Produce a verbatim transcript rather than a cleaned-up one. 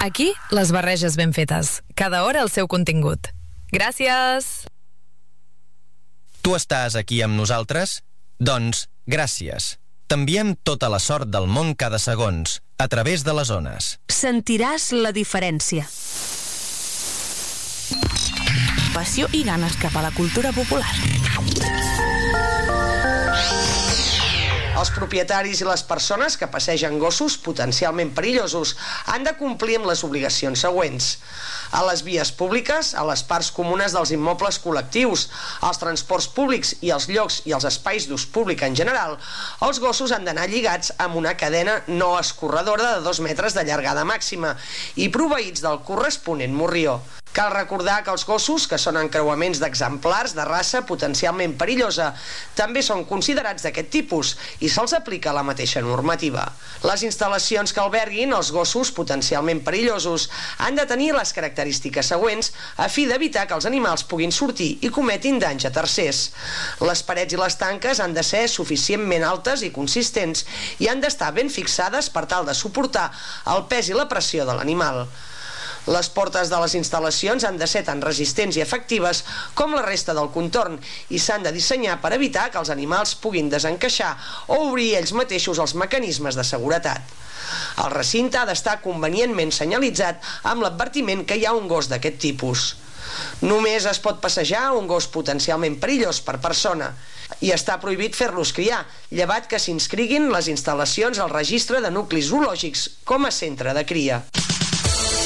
Aquí, les barreges ben fetes. Cada hora el seu contingut. Gràcies! Tu estàs aquí amb nosaltres? Doncs, gràcies. T'enviem tota la sort del món cada segons, a través de les ones. Sentiràs la diferència. Passió i ganes cap a la cultura popular. Els propietaris i les persones que passegen gossos potencialment perillosos han de complir amb les obligacions següents. A les vies públiques, a les parts comunes dels immobles col·lectius, als transports públics i als llocs i als espais d'ús públic en general, els gossos han d'anar lligats amb una cadena no escorredora de dos metres de llargada màxima i proveïts del corresponent morrió. Cal recordar que els gossos, que són encreuaments d'exemplars de raça potencialment perillosa, també són considerats d'aquest tipus i se'ls aplica la mateixa normativa. Les instal·lacions que alberguin els gossos potencialment perillosos han de tenir les característiques següents a fi d'evitar que els animals puguin sortir i cometin danys a tercers. Les parets i les tanques han de ser suficientment altes i consistents i han d'estar ben fixades per tal de suportar el pes i la pressió de l'animal. Les portes de les instal·lacions han de ser tan resistents i efectives com la resta del contorn i s'han de dissenyar per evitar que els animals puguin desencaixar o obrir ells mateixos els mecanismes de seguretat. El recinte ha d'estar convenientment senyalitzat amb l'advertiment que hi ha un gos d'aquest tipus. Només es pot passejar un gos potencialment perillós per persona i està prohibit fer-los criar, llevat que s'inscriguin les instal·lacions al registre de nuclis zoològics com a centre de cria.